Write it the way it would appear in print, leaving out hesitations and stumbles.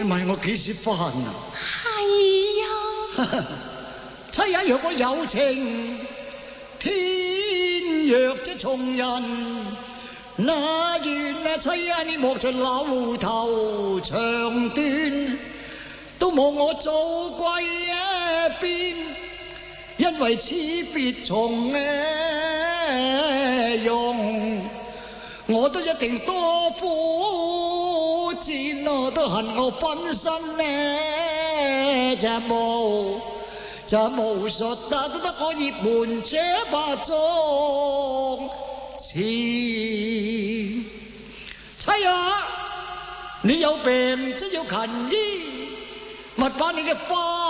你問我幾時返啊？ 係啊， 妻也若我有情，天若這從人，那願妻也你莫在樓頭長短，都望我做歸邊，因為此別從容，我都一定多苦戰咯，都恨我分身就無術啊，都得我葉門這把宗前。妻啊，你有病即要勤醫，勿把你嘅花